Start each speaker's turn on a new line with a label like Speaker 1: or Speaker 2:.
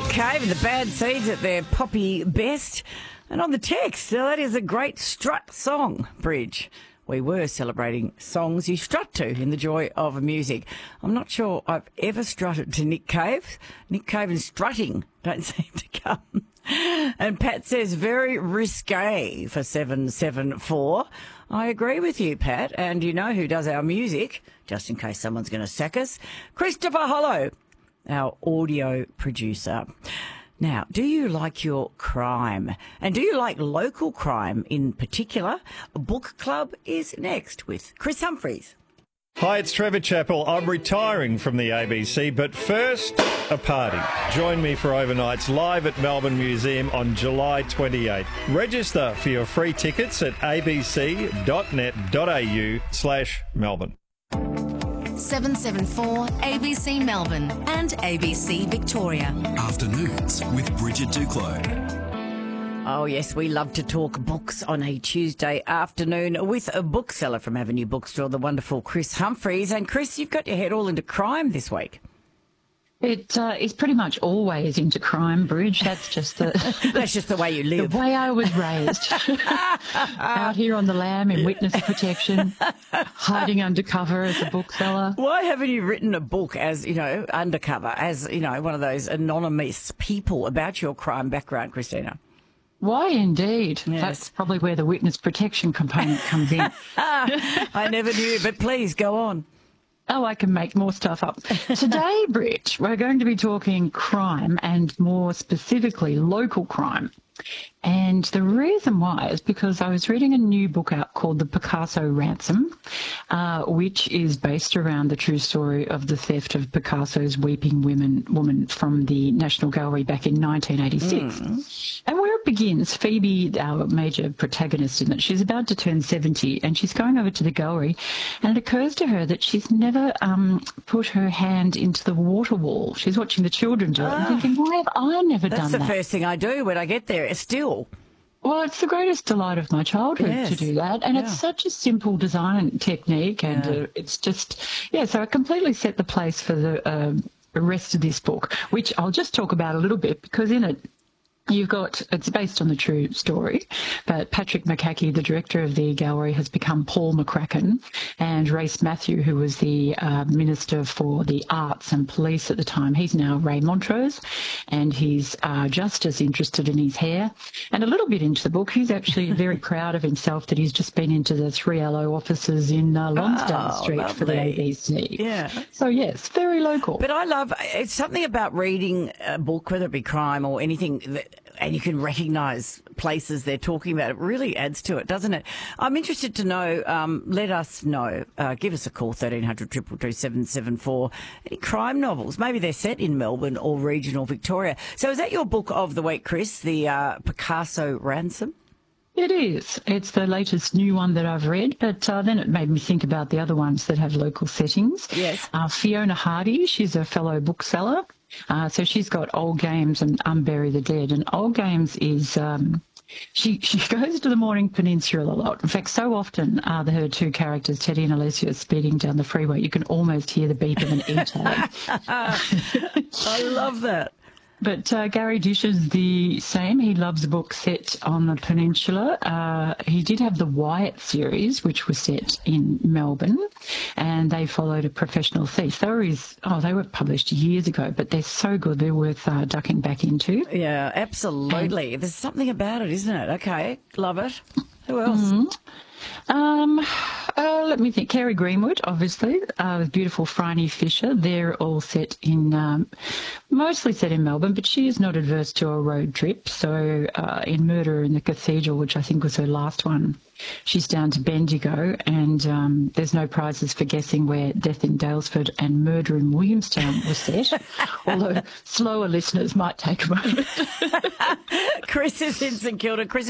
Speaker 1: Cave and the Bad Seeds at their poppy best. And on the text, so that is a great strut song, Bridge. We were celebrating songs you strut to in the joy of music. I'm not sure I've ever strutted to Nick Cave. Nick Cave and strutting don't seem to come. And Pat says, very risque for 774. I agree with you, Pat. And you know who does our music, just in case someone's going to sack us? Christopher Hollow, our audio producer. Now, do you like your crime? And do you like local crime in particular? A book club is next with Chris Humphries.
Speaker 2: Hi, it's Trevor Chappell. I'm retiring from the ABC, but first, a party. Join me for overnights live at Melbourne Museum on July 28. Register for your free tickets at abc.net.au/Melbourne.
Speaker 3: 774 ABC Melbourne and ABC Victoria.
Speaker 4: Afternoons with Bridget Duclos.
Speaker 1: Oh, yes, we love to talk books on a Tuesday afternoon with a bookseller from Avenue Bookstore, the wonderful Chris Humphries. And Chris, you've got your head all into crime this week.
Speaker 5: It's pretty much always into crime, Bridge. That's just
Speaker 1: the way you live.
Speaker 5: The way I was raised. Out here on the lam in witness protection, hiding undercover as a bookseller.
Speaker 1: Why haven't you written a book as, undercover, as, one of those anonymous people about your crime background, Christina?
Speaker 5: Why, indeed.
Speaker 1: Yes.
Speaker 5: That's probably where the witness protection component comes in.
Speaker 1: I never knew, but please go on.
Speaker 5: Oh, I can make more stuff up. Today, Bridge, we're going to be talking crime and more specifically local crime. And the reason why is because I was reading a new book out called The Picasso Ransom, which is based around the true story of the theft of Picasso's Weeping Woman from the National Gallery back in 1986. And where it begins, Phoebe, our major protagonist in it, she's about to turn 70 and she's going over to the gallery and it occurs to her that she's never put her hand into the water wall. She's watching the children do it and thinking, why have I never done that?
Speaker 1: That's the first thing I do when I get there. Still.
Speaker 5: Well, it's the greatest delight of my childhood to do that. And it's such a simple design technique and it's just, so it completely set the place for the rest of this book, which I'll just talk about a little bit because in it, it's based on the true story, but Patrick McCackey, the director of the gallery, has become Paul McCracken, and Race Matthew, who was the Minister for the Arts and Police at the time, he's now Ray Montrose, and he's just as interested in his hair. And a little bit into the book, he's actually very proud of himself that he's just been into the 3LO offices in Lonsdale Street for the ABC.
Speaker 1: Yeah.
Speaker 5: So, yes, very local.
Speaker 1: But it's something about reading a book, whether it be crime or anything, and you can recognise places they're talking about. It really adds to it, doesn't it? I'm interested to know, let us know, give us a call, 1300 222 774, any crime novels. Maybe they're set in Melbourne or regional Victoria. So is that your book of the week, Chris, the Picasso Ransom?
Speaker 5: It is. It's the latest new one that I've read, but then it made me think about the other ones that have local settings.
Speaker 1: Yes.
Speaker 5: Fiona Hardy, she's a fellow bookseller. So she's got Old Games and Unbury the Dead. And Old Games is she goes to the Morning Peninsula a lot. In fact, so often her two characters, Teddy and Alicia, speeding down the freeway, you can almost hear the beep of an E-tag.
Speaker 1: I love that.
Speaker 5: But Gary Dish is the same. He loves books set on the peninsula. He did have the Wyatt series, which was set in Melbourne, and they followed a professional thief. They were published years ago, but they're so good. They're worth ducking back into.
Speaker 1: Yeah, absolutely. There's something about it, isn't it? Okay, love it. Who else?
Speaker 5: Let me think. Kerry Greenwood, obviously, with beautiful Phryne Fisher. They're all set in, mostly set in Melbourne, but she is not adverse to a road trip. So in Murder in the Cathedral, which I think was her last one, she's down to Bendigo, and there's no prizes for guessing where Death in Dalesford and Murder in Williamstown was set, although slower listeners might take a moment.
Speaker 1: Chris is in St Kilda. Chris